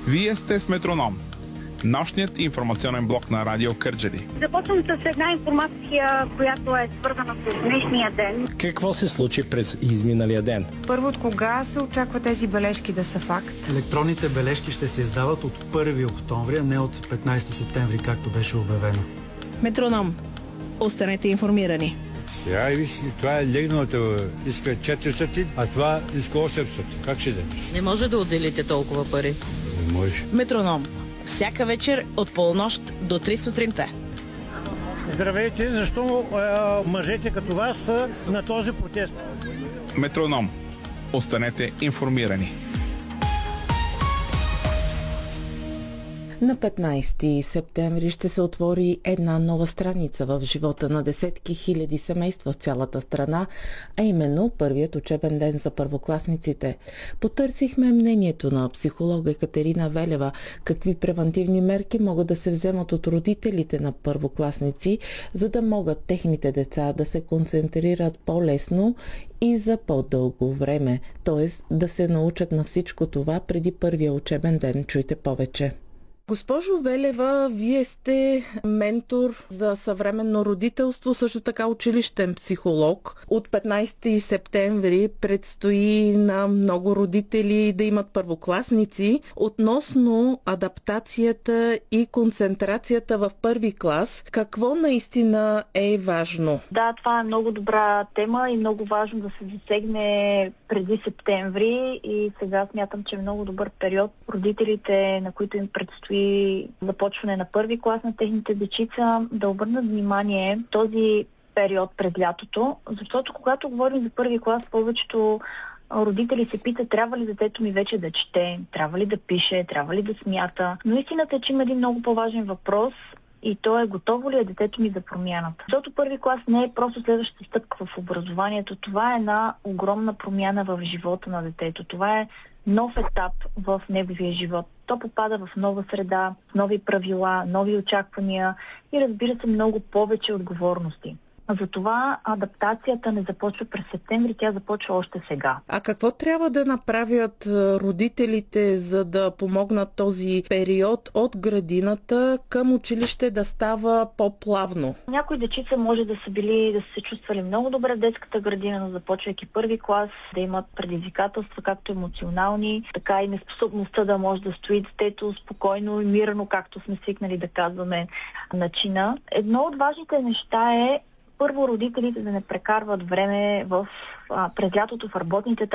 Вие сте с Метроном, нощният информационен блок на Радио Кърджали. Започвам с една информация, която е свързана с днешния ден. Какво се случи през изминалия ден? Първо, от кога се очаква тези бележки да са факт? Електронните бележки ще се издават от 1 октомври, а не от 15 септември, както беше обявено. Метроном. Останете информирани. Сега виж, това е легналата, иска 400, а това иска 800. Как ще вземеш? Не може да отделите толкова пари. Не може. Метроном. Всяка вечер от полунощ до 3 сутринта. Здравейте, защо мъжете като вас са на този протест? Метроном. Останете информирани. На 15 септември ще се отвори една нова страница в живота на десетки хиляди семейства в цялата страна, а именно първият учебен ден за първокласниците. Потърсихме мнението на психолога Екатерина Велева, какви превантивни мерки могат да се вземат от родителите на първокласници, за да могат техните деца да се концентрират по-лесно и за по-дълго време, т.е. да се научат на всичко това преди първия учебен ден. Чуйте повече. Госпожо Велева, вие сте ментор за съвременно родителство, също така училищен психолог. От 15 септември предстои на много родители да имат първокласници. Относно адаптацията и концентрацията в първи клас, какво наистина е важно? Да, това е много добра тема и много важно да се засегне преди септември и сега смятам, че е много добър период. Родителите, на които им предстои започване на първи клас на техните дечица, да обърнат внимание този период през лятото, защото когато говорим за първи клас, повечето родители се питат, трябва ли детето ми вече да чете, трябва ли да пише, трябва ли да смята. Но истината е, че има един много по-важен въпрос и то е: готово ли е детето ми за промяната? Защото първи клас не е просто следващата стъпка в образованието. Това е една огромна промяна в живота на детето. Това е нов етап в неговия живот. То попада в нова среда, нови правила, нови очаквания и, разбира се, много повече отговорности. Затова адаптацията не започва през септември, тя започва още сега. А какво трябва да направят родителите, за да помогнат този период от градината към училище да става по-плавно? Някои дечица може да са се чувствали много добре в детската градина, но започвайки първи клас, да имат предизвикателства, както емоционални, така и неспособността да може да стои детето спокойно и мирно, както сме свикнали да казваме начина. Едно от важните неща е първо родителите да не прекарват време през лятото в работните